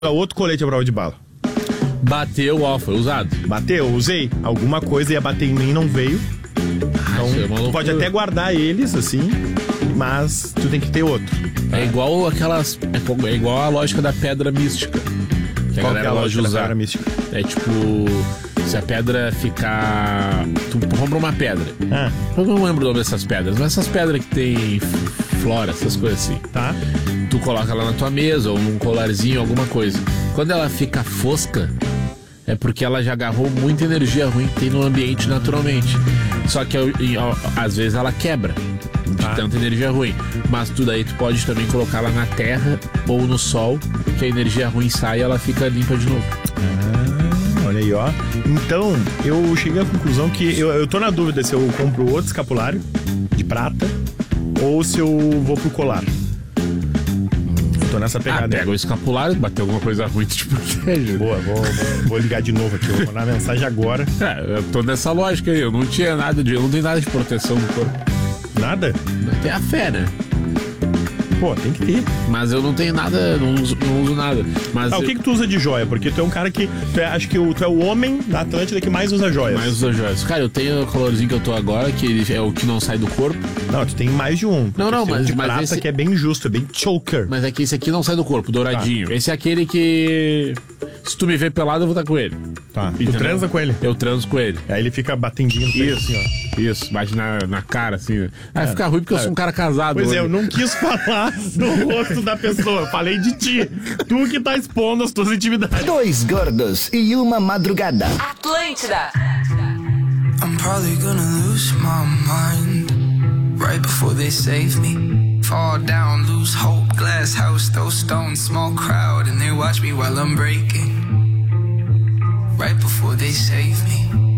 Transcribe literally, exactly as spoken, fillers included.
outro colete à prova de bala. Bateu, ó, foi usado. Bateu, usei. Alguma coisa ia bater em mim, não veio. Então, tu pode até guardar eles, assim, mas tu tem que ter outro. É igual aquelas... É, é igual a lógica da pedra mística. Que a Qual que é a lógica da usar. pedra mística? É tipo... Se a pedra ficar... Tu compra uma pedra. Ah. Eu não lembro o nome dessas pedras, mas essas pedras que tem flora, essas coisas assim. Tá. Tu coloca ela na tua mesa ou num colarzinho, alguma coisa. Quando ela fica fosca, é porque ela já agarrou muita energia ruim que tem no ambiente naturalmente. Só que às vezes ela quebra de Ah. tanta energia ruim. Mas tu daí tu pode também colocar ela na terra ou no sol, que a energia ruim sai e ela fica limpa de novo. Ah, olha aí, ó. Então, eu cheguei à conclusão que eu, eu tô na dúvida se eu compro outro escapulário de prata ou se eu vou pro colar. Tô nessa Ah, pegada. pega o escapulário, bateu alguma coisa ruim, tu te protege. Boa, vou, vou, vou ligar de novo aqui. Eu vou mandar mensagem agora. É, eu tô nessa lógica aí, eu não tinha nada de. Eu não tenho nada de proteção no corpo. Nada? Tem a fé, né? Pô, tem que ter. Mas eu não tenho nada, não uso, não uso nada. Mas Ah, o que que tu usa de joia? Porque tu é um cara que... Tu é, acho que o, tu é o homem da Atlântida que mais usa joias. mais usa joias. Cara, eu tenho o calorzinho que eu tô agora, que ele é o que não sai do corpo. Não, tu tem mais de um. Não, não, Tem um mas- de mas prata esse- que é bem justo, é bem choker. Mas é que esse aqui não sai do corpo, douradinho. Esse é aquele que... Se tu me ver pelado, eu vou estar com ele. Tá. Tu Entendeu? transa com ele. Eu transo com ele. Aí ele fica batendinho no peito, Isso, assim, ó. isso, bate na, na cara, assim. Né? Aí fica ruim porque eu sou um cara casado. Pois é, eu hoje. não quis falar do rosto da pessoa. Eu falei de ti. Tu que tá expondo as tuas intimidades. Dois gordos e uma madrugada. Atlântida. I'm probably gonna lose my mind right before they save me. Fall down, lose hope, glass house, those stones, small crowd, and they watch me while I'm breaking. Right before they save me.